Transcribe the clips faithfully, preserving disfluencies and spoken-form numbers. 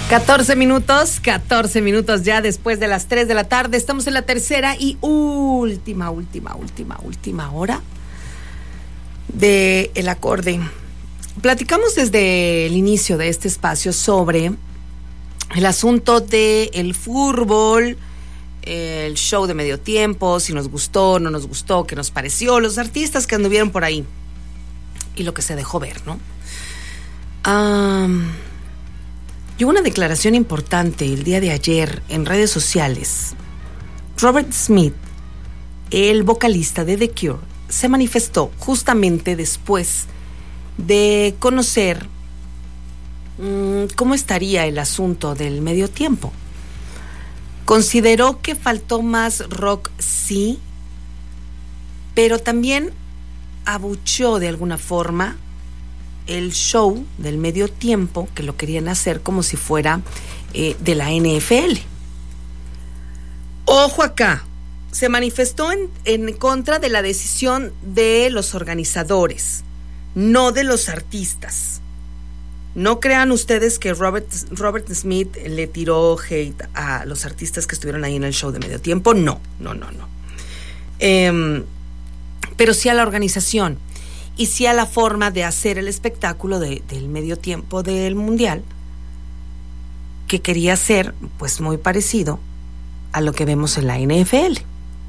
catorce minutos, catorce minutos ya después de las tres de la tarde. Estamos en la tercera y última, última, última, última hora de El Acorde. Platicamos desde el inicio de este espacio sobre el asunto del fútbol, el show de medio tiempo, si nos gustó, no nos gustó, qué nos pareció, los artistas que anduvieron por ahí y lo que se dejó ver, ¿no? Um, y hubo una declaración importante el día de ayer en redes sociales. Robert Smith, el vocalista de The Cure, se manifestó justamente después de conocer mmm, cómo estaría el asunto del medio tiempo. Consideró que faltó más rock, sí, pero también abucheó de alguna forma el show del medio tiempo, que lo querían hacer como si fuera eh, de la N F L. Ojo acá, se manifestó en, en contra de la decisión de los organizadores, no de los artistas. No crean ustedes que Robert, Robert Smith le tiró hate a los artistas que estuvieron ahí en el show de medio tiempo. No, no, no, no. Eh, pero sí a la organización y sí a la forma de hacer el espectáculo de, del medio tiempo del Mundial, que quería ser pues muy parecido a lo que vemos en la N F L.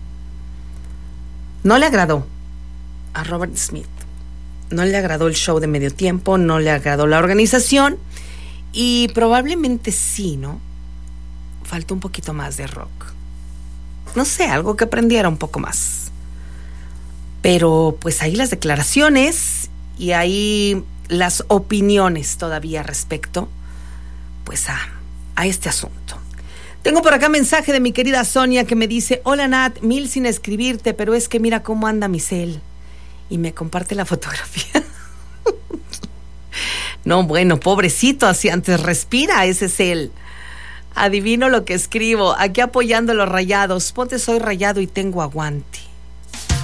No le agradó a Robert Smith. No le agradó el show de medio tiempo, no le agradó la organización y probablemente sí, ¿no? Faltó un poquito más de rock. No sé, algo que aprendiera un poco más. Pero pues ahí las declaraciones y ahí las opiniones todavía respecto pues a, a este asunto. Tengo por acá mensaje de mi querida Sonia que me dice: hola Nat, mil sin escribirte, pero es que mira cómo anda mi cel. Y me comparte la fotografía. No, bueno, pobrecito, así antes respira, ese es él. Adivino lo que escribo, aquí apoyando a los Rayados. Ponte soy rayado y tengo aguante.